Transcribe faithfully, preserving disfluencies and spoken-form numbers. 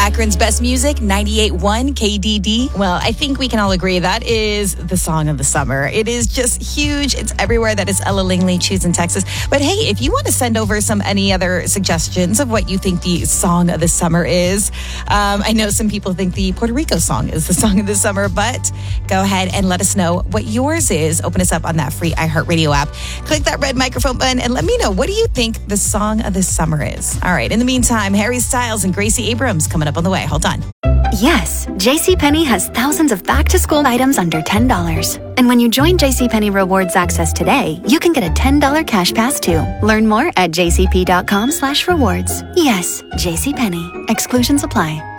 Akron's best music, ninety-eight point one K D D. Well, I think we can all agree that is the song of the summer. It is just huge. It's everywhere. That is Ella Langley, Choose in Texas. But hey, if you want to send over some any other suggestions of what you think the song of the summer is, um, I know some people think the Puerto Rico song is the song of the summer, but go ahead and let us know what yours is. Open us up on that free iHeartRadio app. Click that red microphone button and let me know, what do you think the song of the summer is? All right. In the meantime, Harry Styles and Gracie Abrams coming up on the way. Hold on. Yes, JCPenney has thousands of back-to-school items under ten dollars. And when you join JCPenney Rewards Access today, you can get a ten dollars cash pass too. Learn more at jcp.com slash rewards. Yes, JCPenney. Exclusions apply.